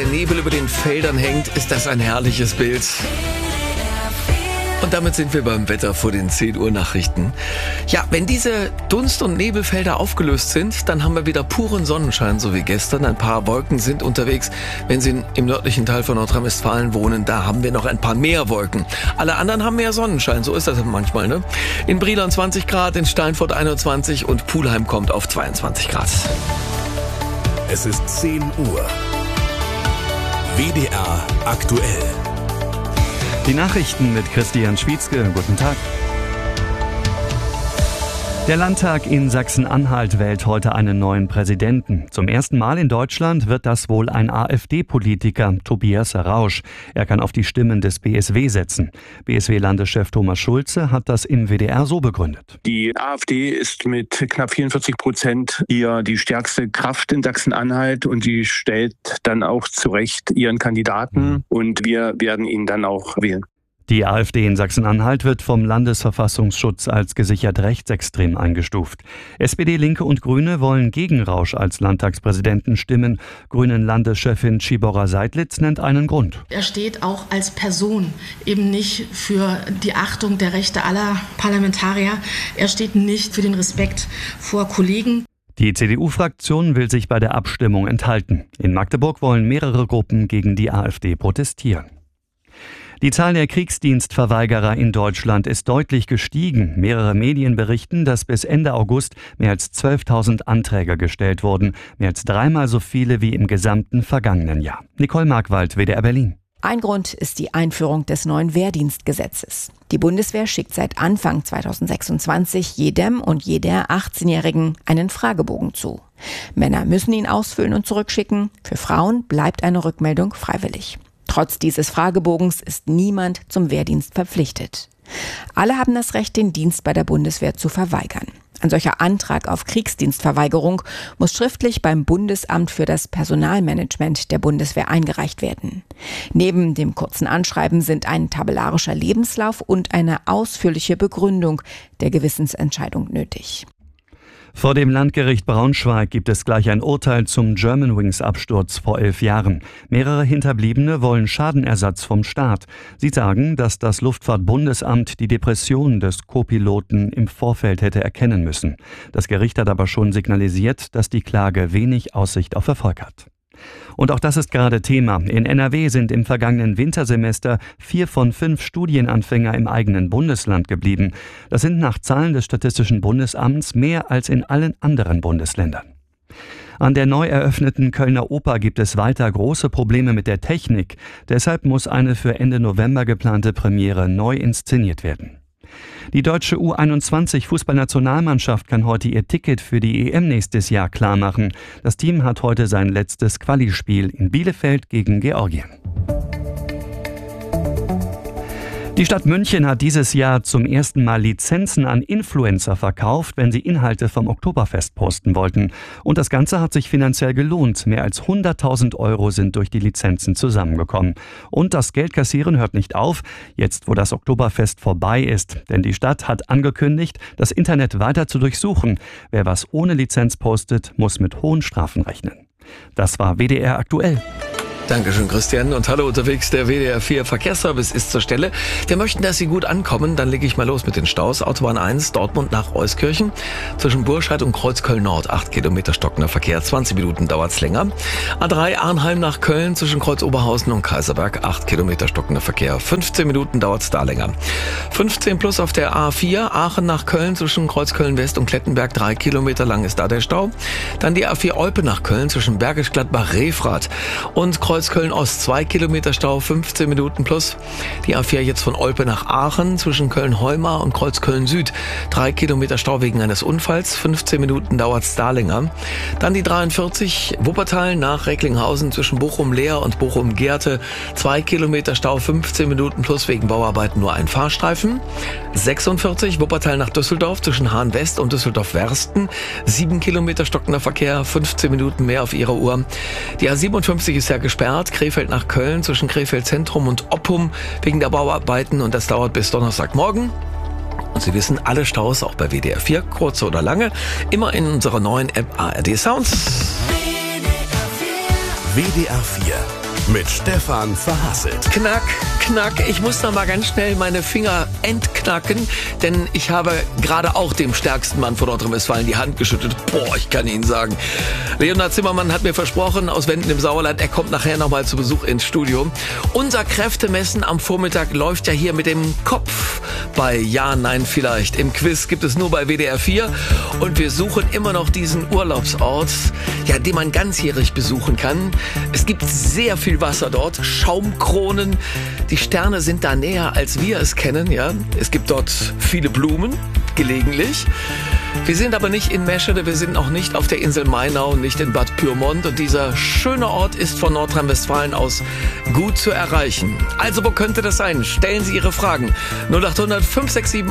Nebel über den Feldern hängt, ist das ein herrliches Bild. Und damit sind wir beim Wetter vor den 10 Uhr Nachrichten. Ja, wenn diese Dunst- und Nebelfelder aufgelöst sind, dann haben wir wieder puren Sonnenschein, so wie gestern. Ein paar Wolken sind unterwegs. Wenn Sie im nördlichen Teil von Nordrhein-Westfalen wohnen, da haben wir noch ein paar mehr Wolken. Alle anderen haben mehr Sonnenschein, so ist das manchmal, ne? In Brilon 20 Grad, in Steinfurt 21 und Pulheim kommt auf 22 Grad. Es ist 10 Uhr. WDR aktuell. Die Nachrichten mit Christian Schwietzke. Guten Tag. Der Landtag in Sachsen-Anhalt wählt heute einen neuen Präsidenten. Zum ersten Mal in Deutschland wird das wohl ein AfD-Politiker, Tobias Rausch. Er kann auf die Stimmen des BSW setzen. BSW-Landeschef Thomas Schulze hat das im WDR so begründet. Die AfD ist mit knapp 44% hier die stärkste Kraft in Sachsen-Anhalt und die stellt dann auch zu Recht ihren Kandidaten und wir werden ihn dann auch wählen. Die AfD in Sachsen-Anhalt wird vom Landesverfassungsschutz als gesichert rechtsextrem eingestuft. SPD, Linke und Grüne wollen gegen Rausch als Landtagspräsidenten stimmen. Grünen-Landeschefin Tschibora Seidlitz nennt einen Grund. Er steht auch als Person eben nicht für die Achtung der Rechte aller Parlamentarier. Er steht nicht für den Respekt vor Kollegen. Die CDU-Fraktion will sich bei der Abstimmung enthalten. In Magdeburg wollen mehrere Gruppen gegen die AfD protestieren. Die Zahl der Kriegsdienstverweigerer in Deutschland ist deutlich gestiegen. Mehrere Medien berichten, dass bis Ende August mehr als 12.000 Anträge gestellt wurden. Mehr als 3-mal so viele wie im gesamten vergangenen Jahr. Nicole Markwald, WDR Berlin. Ein Grund ist die Einführung des neuen Wehrdienstgesetzes. Die Bundeswehr schickt seit Anfang 2026 jedem und jeder 18-Jährigen einen Fragebogen zu. Männer müssen ihn ausfüllen und zurückschicken. Für Frauen bleibt eine Rückmeldung freiwillig. Trotz dieses Fragebogens ist niemand zum Wehrdienst verpflichtet. Alle haben das Recht, den Dienst bei der Bundeswehr zu verweigern. Ein solcher Antrag auf Kriegsdienstverweigerung muss schriftlich beim Bundesamt für das Personalmanagement der Bundeswehr eingereicht werden. Neben dem kurzen Anschreiben sind ein tabellarischer Lebenslauf und eine ausführliche Begründung der Gewissensentscheidung nötig. Vor dem Landgericht Braunschweig gibt es gleich ein Urteil zum Germanwings-Absturz vor 11 Jahren. Mehrere Hinterbliebene wollen Schadenersatz vom Staat. Sie sagen, dass das Luftfahrtbundesamt die Depression des Co-Piloten im Vorfeld hätte erkennen müssen. Das Gericht hat aber schon signalisiert, dass die Klage wenig Aussicht auf Erfolg hat. Und auch das ist gerade Thema. In NRW sind im vergangenen Wintersemester 4 von 5 Studienanfänger im eigenen Bundesland geblieben. Das sind nach Zahlen des Statistischen Bundesamts mehr als in allen anderen Bundesländern. An der neu eröffneten Kölner Oper gibt es weiter große Probleme mit der Technik. Deshalb muss eine für Ende November geplante Premiere neu inszeniert werden. Die deutsche U21-Fußballnationalmannschaft kann heute ihr Ticket für die EM nächstes Jahr klarmachen. Das Team hat heute sein letztes Quali-Spiel in Bielefeld gegen Georgien. Die Stadt München hat dieses Jahr zum ersten Mal Lizenzen an Influencer verkauft, wenn sie Inhalte vom Oktoberfest posten wollten. Und das Ganze hat sich finanziell gelohnt. Mehr als 100.000 € sind durch die Lizenzen zusammengekommen. Und das Geldkassieren hört nicht auf, jetzt wo das Oktoberfest vorbei ist. Denn die Stadt hat angekündigt, das Internet weiter zu durchsuchen. Wer was ohne Lizenz postet, muss mit hohen Strafen rechnen. Das war WDR aktuell. Dankeschön, Christian. Und hallo unterwegs, der WDR 4 Verkehrsservice ist zur Stelle. Wir möchten, dass Sie gut ankommen. Dann lege ich mal los mit den Staus. Autobahn 1, Dortmund nach Euskirchen. Zwischen Burscheid und Kreuzköln-Nord, 8 Kilometer stockender Verkehr. 20 Minuten dauert's länger. A3 Arnheim nach Köln zwischen Kreuz Oberhausen und Kaiserberg, 8 Kilometer stockender Verkehr. 15 Minuten dauert's da länger. 15 plus auf der A4, Aachen nach Köln zwischen Kreuz Köln-West und Klettenberg, 3 Kilometer lang ist da der Stau. Dann die A4 Olpe nach Köln zwischen Bergisch Gladbach, Refrath und Kreuz Köln-Ost, 2 Kilometer Stau, 15 Minuten plus. Die A4 jetzt von Olpe nach Aachen zwischen Köln-Heumar und Kreuz Köln-Süd, 3 Kilometer Stau wegen eines Unfalls, 15 Minuten dauert's da länger. Dann die 43 Wuppertal nach Recklinghausen zwischen Bochum-Leer und Bochum-Gerte, 2 Kilometer Stau, 15 Minuten plus wegen Bauarbeiten nur ein Fahrstreifen. 46 Wuppertal nach Düsseldorf zwischen Hahn-West und Düsseldorf-Wersten, 7 Kilometer stockender Verkehr, 15 Minuten mehr auf Ihrer Uhr. Die A57 ist ja gesperrt. Krefeld nach Köln zwischen Krefeld Zentrum und Oppum wegen der Bauarbeiten und das dauert bis Donnerstagmorgen. Und Sie wissen, alle Staus, auch bei WDR 4, kurze oder lange, immer in unserer neuen App ARD Sounds. WDR 4 mit Stefan Verhasselt. Knack, knack. Ich muss noch mal ganz schnell meine Finger entknacken, denn ich habe gerade auch dem stärksten Mann von Nordrhein-Westfalen die Hand geschüttelt. Boah, ich kann Ihnen sagen. Leonhard Zimmermann hat mir versprochen, aus Wenden im Sauerland, er kommt nachher noch mal zu Besuch ins Studio. Unser Kräftemessen am Vormittag läuft ja hier mit dem Kopf bei Ja, Nein, Vielleicht. Im Quiz gibt es nur bei WDR 4 und wir suchen immer noch diesen Urlaubsort, ja, den man ganzjährig besuchen kann. Es gibt sehr viel Wasser dort, Schaumkronen. Die Sterne sind da näher, als wir es kennen. Ja, es gibt dort viele Blumen, gelegentlich. Wir sind aber nicht in Meschede, wir sind auch nicht auf der Insel Mainau, nicht in Bad Pyrmont. Und dieser schöne Ort ist von Nordrhein-Westfalen aus gut zu erreichen. Also wo könnte das sein? Stellen Sie Ihre Fragen. 0800 567